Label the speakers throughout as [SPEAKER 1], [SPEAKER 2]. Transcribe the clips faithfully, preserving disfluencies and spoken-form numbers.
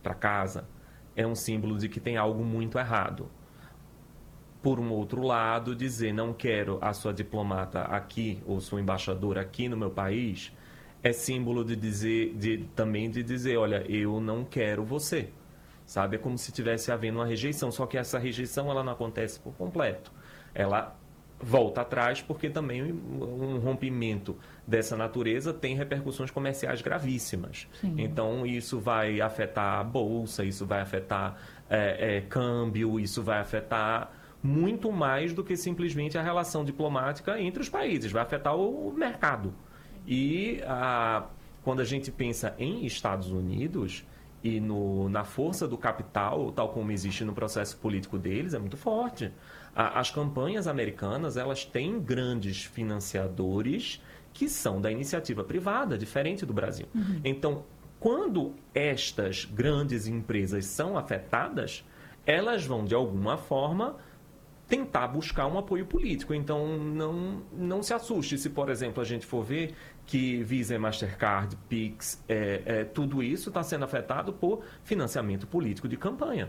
[SPEAKER 1] para casa, é um símbolo de que tem algo muito errado. Por um outro lado, dizer não quero a sua diplomata aqui, ou sua embaixadora aqui no meu país, é símbolo de dizer, de, também de dizer, olha, eu não quero você. Sabe? É como se estivesse havendo uma rejeição, só que essa rejeição ela não acontece por completo. Ela volta atrás porque também um rompimento dessa natureza tem repercussões comerciais gravíssimas. Sim. Então, isso vai afetar a bolsa, isso vai afetar é, é, câmbio, isso vai afetar muito mais do que simplesmente a relação diplomática entre os países, vai afetar o mercado. E a, quando a gente pensa em Estados Unidos e no, na força do capital, tal como existe no processo político deles, é muito forte. A, as campanhas americanas, elas têm grandes financiadores que são da iniciativa privada, diferente do Brasil. Uhum. Então, quando estas grandes empresas são afetadas, elas vão, de alguma forma, tentar buscar um apoio político. Então, não, não se assuste se, por exemplo, a gente for ver que Visa, Mastercard, Pix, é, é, tudo isso está sendo afetado por financiamento político de campanha.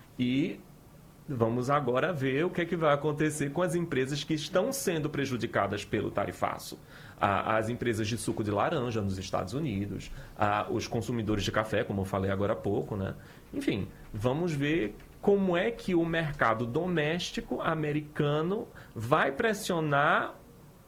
[SPEAKER 1] E vamos agora ver o que, é que vai acontecer com as empresas que estão sendo prejudicadas pelo tarifaço. As empresas de suco de laranja nos Estados Unidos, os consumidores de café, como eu falei agora há pouco, né? Enfim, vamos ver como é que o mercado doméstico americano vai pressionar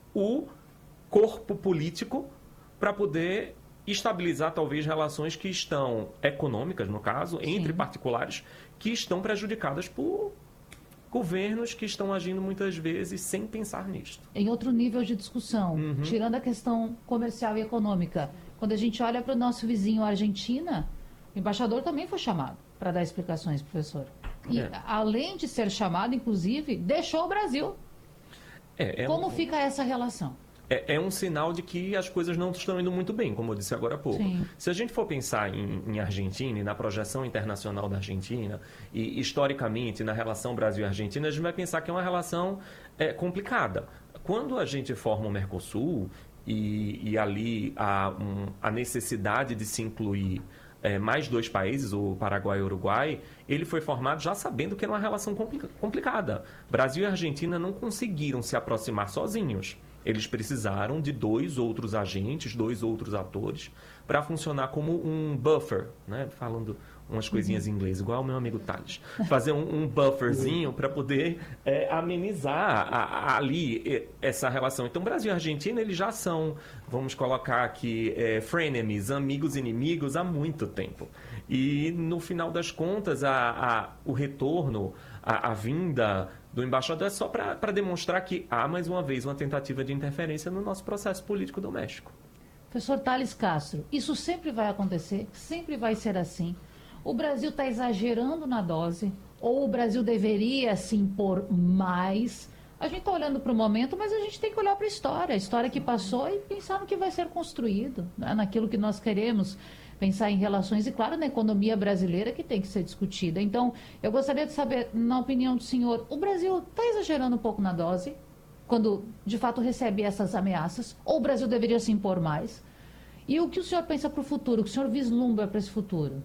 [SPEAKER 1] o corpo político para poder estabilizar, talvez, relações que estão econômicas, no caso, Sim. entre particulares, que estão prejudicadas por governos que estão agindo muitas vezes sem pensar nisso.
[SPEAKER 2] Em outro nível de discussão, uhum. tirando a questão comercial e econômica, quando a gente olha para o nosso vizinho Argentina, o embaixador também foi chamado para dar explicações, professor. E, é. além de ser chamado, inclusive, deixou o Brasil. É, é como um... fica essa relação?
[SPEAKER 1] É, é um sinal de que as coisas não estão indo muito bem, como eu disse agora há pouco. Sim. Se a gente for pensar em, em Argentina e na projeção internacional da Argentina, e historicamente na relação Brasil-Argentina, a gente vai pensar que é uma relação é, complicada. Quando a gente forma o Mercosul, e, e ali há um, a necessidade de se incluir É, mais dois países, o Paraguai e o Uruguai, ele foi formado já sabendo que era uma relação complica- complicada. Brasil e Argentina não conseguiram se aproximar sozinhos. Eles precisaram de dois outros agentes, dois outros atores, para funcionar como um buffer, né? Falando umas coisinhas em inglês, igual o meu amigo Thales. Fazer um, um bufferzinho para poder é, amenizar a, a, ali essa relação. Então, Brasil e Argentina, eles já são, vamos colocar aqui, é, frenemies, amigos inimigos há muito tempo. E, no final das contas, a, a, o retorno, a, a vinda do embaixador é só para demonstrar que há, mais uma vez, uma tentativa de interferência no nosso processo político doméstico.
[SPEAKER 2] Professor Thales Castro, isso sempre vai acontecer, sempre vai ser assim. O Brasil está exagerando na dose, ou o Brasil deveria se impor mais? A gente está olhando para o momento, mas a gente tem que olhar para a história, a história que passou e pensar no que vai ser construído, né? Naquilo que nós queremos, pensar em relações e, claro, na economia brasileira que tem que ser discutida. Então, eu gostaria de saber, na opinião do senhor, o Brasil está exagerando um pouco na dose, quando de fato recebe essas ameaças, ou o Brasil deveria se impor mais? E o que o senhor pensa para o futuro, o que o senhor vislumbra para esse futuro?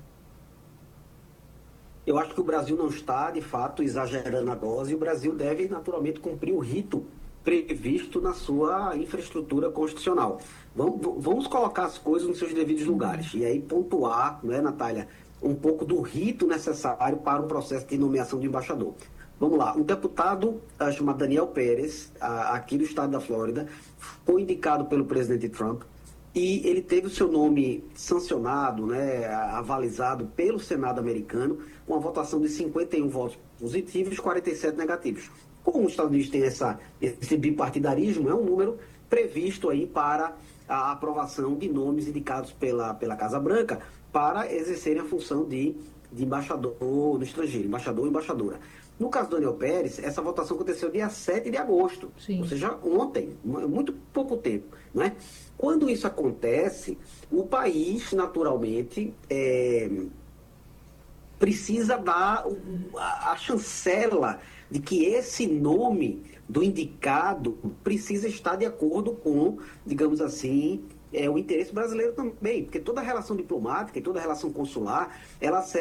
[SPEAKER 3] Eu acho que o Brasil não está, de fato, exagerando a dose, e o Brasil deve, naturalmente, cumprir o rito previsto na sua infraestrutura constitucional. Vamos, vamos colocar as coisas nos seus devidos lugares, e aí pontuar, não é, Natália, um pouco do rito necessário para o processo de nomeação de embaixador. Vamos lá, um deputado uh, chamado Daniel Pérez, uh, aqui do estado da Flórida, foi indicado pelo presidente Trump, e ele teve o seu nome sancionado, né, avalizado pelo Senado americano, com a votação de cinquenta e um votos positivos e quarenta e sete negativos. Como os Estados Unidos têm essa, esse bipartidarismo, é um número previsto aí para a aprovação de nomes indicados pela, pela Casa Branca para exercerem a função de, de embaixador no estrangeiro, embaixador ou embaixadora. No caso do Daniel Pérez, essa votação aconteceu dia sete de agosto, Sim. ou seja, ontem, muito pouco tempo, né? Quando isso acontece, o país, naturalmente, é, precisa dar a chancela de que esse nome do indicado precisa estar de acordo com, digamos assim, é, o interesse brasileiro também, porque toda relação diplomática e toda relação consular, ela serve